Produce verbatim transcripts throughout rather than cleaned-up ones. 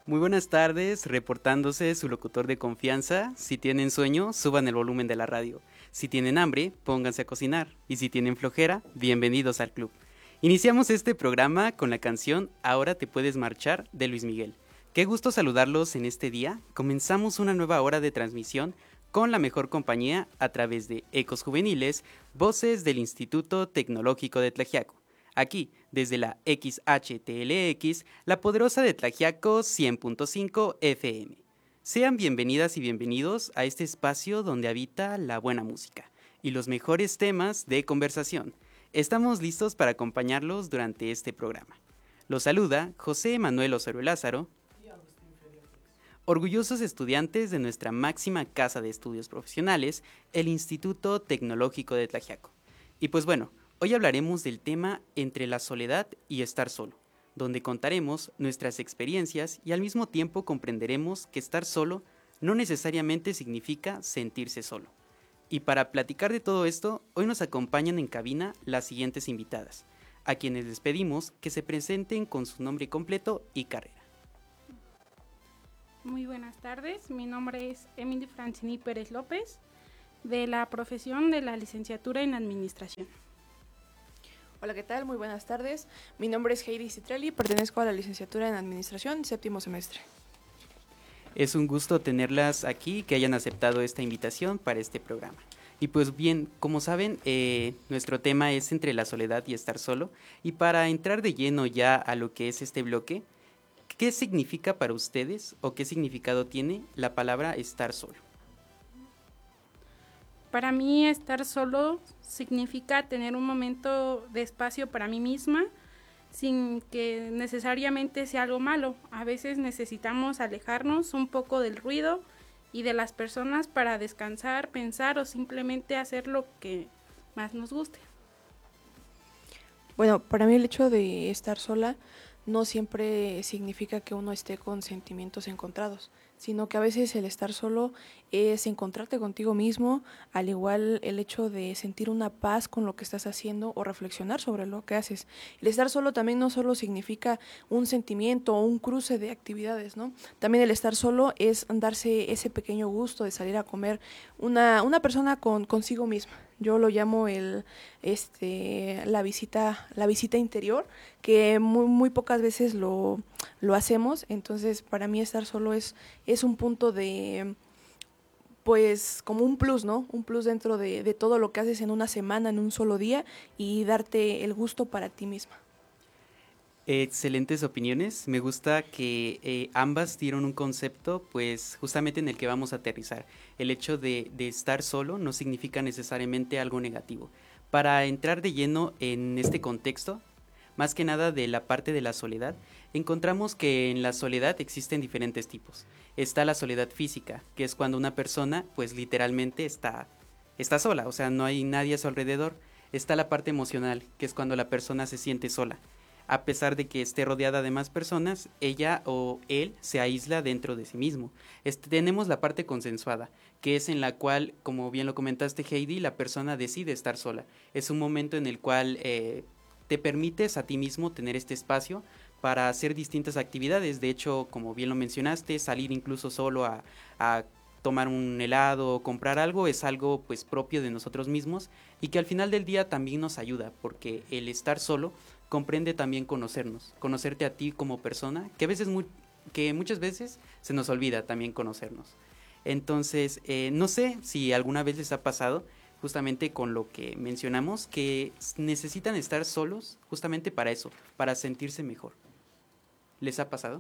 Muy buenas tardes, reportándose su locutor de confianza. Si tienen sueño, suban el volumen de la radio. Si tienen hambre, pónganse a cocinar. Y si tienen flojera, bienvenidos al club. Iniciamos este programa con la canción Ahora te puedes marchar de Luis Miguel. Qué gusto saludarlos en este día. Comenzamos una nueva hora de transmisión con la mejor compañía a través de Ecos Juveniles, voces del Instituto Tecnológico de Tlaxiaco. Aquí, desde la X H T L X, la poderosa de Tlaxiaco cien punto cinco F M. Sean bienvenidas y bienvenidos a este espacio donde habita la buena música y los mejores temas de conversación. Estamos listos para acompañarlos durante este programa. Los saluda José Manuel Osorio Lázaro, orgullosos estudiantes de nuestra máxima casa de estudios profesionales, el Instituto Tecnológico de Tlaxiaco. Y pues bueno, hoy hablaremos del tema entre la soledad y estar solo, donde contaremos nuestras experiencias y al mismo tiempo comprenderemos que estar solo no necesariamente significa sentirse solo. Y para platicar de todo esto, hoy nos acompañan en cabina las siguientes invitadas, a quienes les pedimos que se presenten con su nombre completo y carrera. Muy buenas tardes, mi nombre es Emily Francini Pérez López, de la profesión de la licenciatura en Administración. Hola, ¿qué tal? Muy buenas tardes. Mi nombre es Heidi Citrelli, pertenezco a la licenciatura en Administración, séptimo semestre. Es un gusto tenerlas aquí, que hayan aceptado esta invitación para este programa. Y pues bien, como saben, eh, nuestro tema es entre la soledad y estar solo. Y para entrar de lleno ya a lo que es este bloque, ¿qué significa para ustedes o qué significado tiene la palabra estar solo? Para mí estar solo significa tener un momento de espacio para mí misma, sin que necesariamente sea algo malo. A veces necesitamos alejarnos un poco del ruido y de las personas para descansar, pensar o simplemente hacer lo que más nos guste. Bueno, para mí el hecho de estar sola no siempre significa que uno esté con sentimientos encontrados, sino que a veces el estar solo es encontrarte contigo mismo, al igual el hecho de sentir una paz con lo que estás haciendo o reflexionar sobre lo que haces. El estar solo también no solo significa un sentimiento o un cruce de actividades, ¿no? También el estar solo es darse ese pequeño gusto de salir a comer una, una persona con consigo misma. Yo lo llamo el este la visita la visita interior, que muy muy pocas veces lo lo hacemos. Entonces para mí estar solo es es un punto de, pues como un plus, ¿no? Un plus dentro de, de todo lo que haces en una semana, en un solo día, y darte el gusto para ti misma. Excelentes opiniones. Me gusta que eh, ambas dieron un concepto, pues justamente en el que vamos a aterrizar. El hecho de, de estar solo no significa necesariamente algo negativo. Para entrar de lleno en este contexto, más que nada de la parte de la soledad, encontramos que en la soledad existen diferentes tipos. Está la soledad física, que es cuando una persona, pues literalmente está, está sola, o sea, no hay nadie a su alrededor. Está la parte emocional, que es cuando la persona se siente sola. A pesar de que esté rodeada de más personas, ella o él se aísla dentro de sí mismo. Este, tenemos la parte consensuada, que es en la cual, como bien lo comentaste Heidi, la persona decide estar sola. Es un momento en el cual eh, te permites a ti mismo tener este espacio para hacer distintas actividades. De hecho, como bien lo mencionaste, salir incluso solo a, a tomar un helado o comprar algo es algo pues propio de nosotros mismos y que al final del día también nos ayuda, porque el estar solo comprende también conocernos, conocerte a ti como persona, que a veces muy, que muchas veces se nos olvida también conocernos. Entonces, eh, no sé si alguna vez les ha pasado, justamente con lo que mencionamos, que necesitan estar solos justamente para eso, para sentirse mejor. ¿Les ha pasado?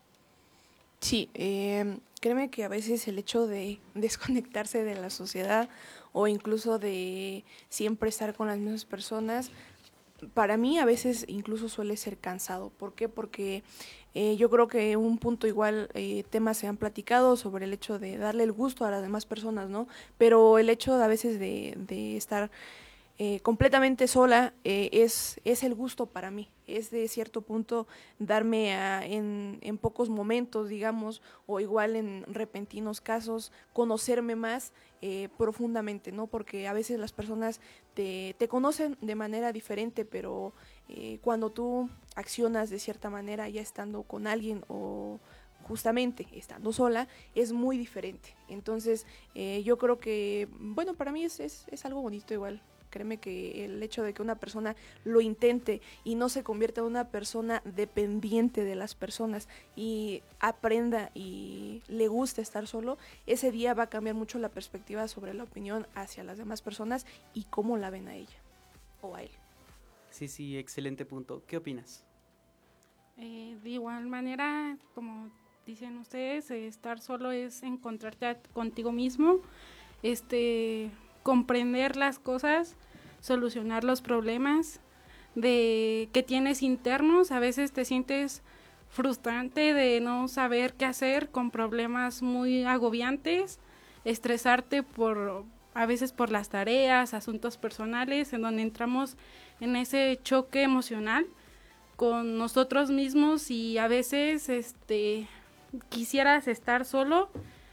Sí, eh, créeme que a veces el hecho de desconectarse de la sociedad o incluso de siempre estar con las mismas personas, para mí a veces incluso suele ser cansado. ¿Por qué? Porque eh, yo creo que un punto igual, eh, temas se han platicado sobre el hecho de darle el gusto a las demás personas, ¿no? Pero el hecho de a veces de, de estar eh, completamente sola eh, es, es el gusto para mí. Es de cierto punto darme a, en, en pocos momentos, digamos, o igual en repentinos casos, conocerme más eh, profundamente, ¿no? Porque a veces las personas te, te conocen de manera diferente, pero eh, cuando tú accionas de cierta manera ya estando con alguien o justamente estando sola es muy diferente. Entonces eh, yo creo que, bueno, para mí es, es, es algo bonito igual. Créeme que el hecho de que una persona lo intente y no se convierta en una persona dependiente de las personas y aprenda y le guste estar solo, ese día va a cambiar mucho la perspectiva sobre la opinión hacia las demás personas y cómo la ven a ella o a él. Sí, sí, excelente punto. ¿Qué opinas? Eh, de igual manera, como dicen ustedes, eh, estar solo es encontrarte a, contigo mismo, este, comprender las cosas, solucionar los problemas de que tienes internos. A veces te sientes frustrante de no saber qué hacer con problemas muy agobiantes, estresarte por a veces por las tareas, asuntos personales, en donde entramos en ese choque emocional con nosotros mismos y a veces este quisieras estar solo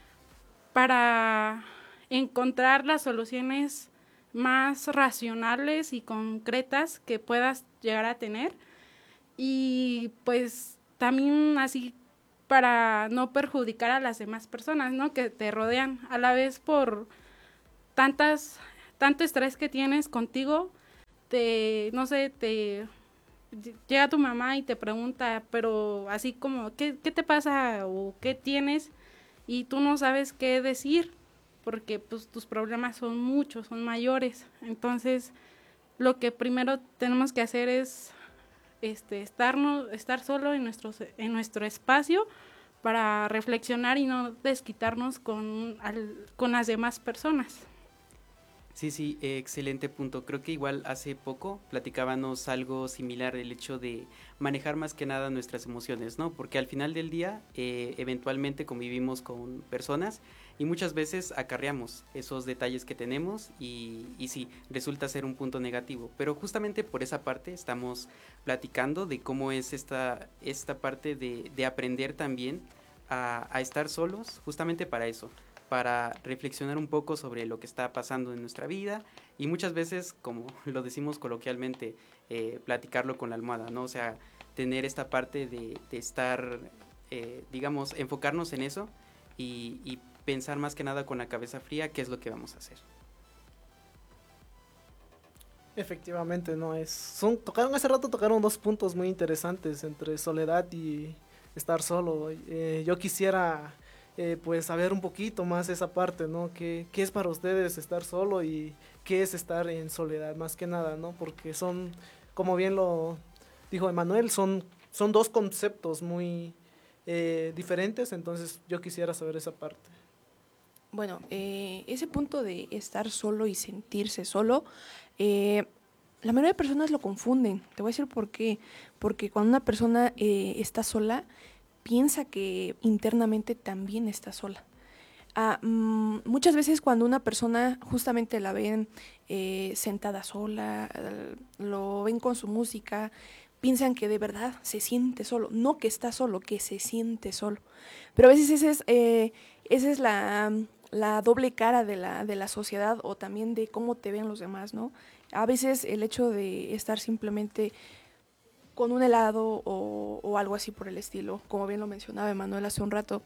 para encontrar las soluciones más racionales y concretas que puedas llegar a tener, y pues también así para no perjudicar a las demás personas, ¿no?, que te rodean, a la vez por tantas tanto estrés que tienes contigo, te no sé, te llega tu mamá y te pregunta, pero así como, ¿qué, qué te pasa o qué tienes? Y tú no sabes qué decir, porque pues tus problemas son muchos, son mayores. Entonces, lo que primero tenemos que hacer es este estarnos, estar solo en nuestro, en nuestro espacio para reflexionar y no desquitarnos con, al, con las demás personas. Sí, sí, eh, excelente punto. Creo que igual hace poco platicábamos algo similar, el hecho de manejar más que nada nuestras emociones, ¿no? Porque al final del día, eh, eventualmente convivimos con personas y muchas veces acarreamos esos detalles que tenemos y, y sí, resulta ser un punto negativo. Pero justamente por esa parte estamos platicando de cómo es esta, esta parte de, de aprender también a, a estar solos, justamente para eso, para reflexionar un poco sobre lo que está pasando en nuestra vida y muchas veces, como lo decimos coloquialmente, eh, platicarlo con la almohada, ¿no? O sea, tener esta parte de, de estar, eh, digamos, enfocarnos en eso y, y pensar más que nada con la cabeza fría qué es lo que vamos a hacer. Efectivamente, no es. Son, tocaron hace rato tocaron dos puntos muy interesantes entre soledad y estar solo. Eh, yo quisiera Eh, pues saber un poquito más esa parte, ¿no? ¿Qué, qué es para ustedes estar solo y qué es estar en soledad, más que nada, ¿no? Porque son, como bien lo dijo Emanuel, son, son dos conceptos muy eh, diferentes, entonces yo quisiera saber esa parte. Bueno, eh, ese punto de estar solo y sentirse solo, eh, la mayoría de personas lo confunden. Te voy a decir por qué. Porque cuando una persona eh, está sola, piensa que internamente también está sola. Ah, mmm, muchas veces cuando una persona justamente la ven eh, sentada sola, eh, lo ven con su música, piensan que de verdad se siente solo, no que está solo, que se siente solo. Pero a veces ese es, eh, esa es la, la doble cara de la, de la sociedad o también de cómo te ven los demás, ¿no? A veces el hecho de estar simplemente con un helado o, o algo así por el estilo, como bien lo mencionaba Emanuel hace un rato,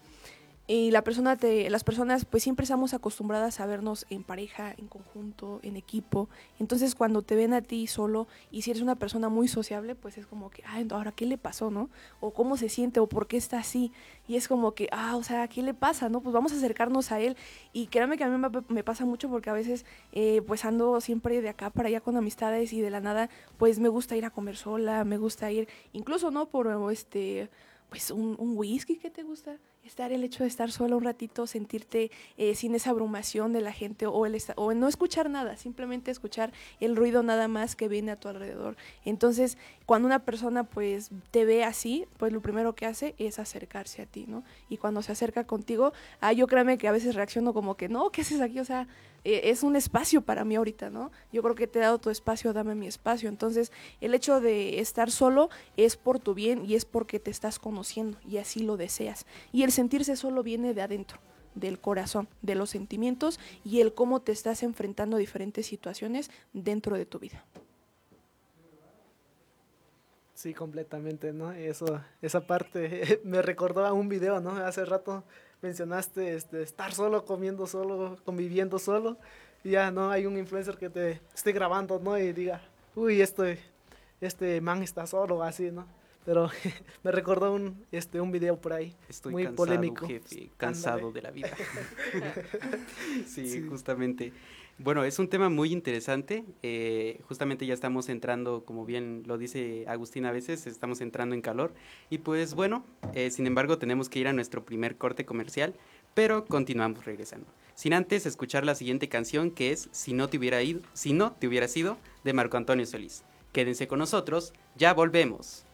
y la persona te, las personas pues siempre estamos acostumbradas a vernos en pareja, en conjunto, en equipo. Entonces cuando te ven a ti solo y si eres una persona muy sociable, pues es como que, ay, ahora ¿qué le pasó, no? O cómo se siente o por qué está así. Y es como que, ah, o sea, ¿qué le pasa, no? Pues vamos a acercarnos a él. Y créanme que a mí me, me pasa mucho porque a veces eh, pues ando siempre de acá para allá con amistades y de la nada pues me gusta ir a comer sola, me gusta ir, incluso, ¿no? Por este... pues un, un whisky, ¿qué te gusta? Estar, el hecho de estar sola un ratito, sentirte eh, sin esa abrumación de la gente o, el o no escuchar nada, simplemente escuchar el ruido nada más que viene a tu alrededor. Entonces, cuando una persona pues te ve así, pues lo primero que hace es acercarse a ti, ¿no? Y cuando se acerca contigo, ah, yo créeme que a veces reacciono como que, no, ¿qué haces aquí? O sea, eh, es un espacio para mí ahorita, ¿no? Yo creo que te he dado tu espacio, dame mi espacio. Entonces, el hecho de estar solo es por tu bien y es porque te estás conociendo y así lo deseas. Y el sentirse solo viene de adentro, del corazón, de los sentimientos y el cómo te estás enfrentando a diferentes situaciones dentro de tu vida. Sí, completamente, ¿no? Y eso, esa parte me recordó a un video, ¿no? Hace rato mencionaste este, estar solo, comiendo solo, conviviendo solo, y ya, ¿no? Hay un influencer que te esté grabando, ¿no? Y diga, uy, este, este man está solo, así, ¿no? Pero me recordó un, este, un video por ahí, Estoy muy cansado, polémico. jefe, cansado Ándale. de la vida. sí, Sí. justamente. Bueno, es un tema muy interesante. eh, justamente ya estamos entrando, como bien lo dice Agustín a veces, estamos entrando en calor. Y pues bueno, eh, sin embargo tenemos que ir a nuestro primer corte comercial, pero continuamos regresando. Sin antes escuchar la siguiente canción, que es Si no te hubiera ido, Si no te hubiera sido, de Marco Antonio Solís. Quédense con nosotros, ya volvemos.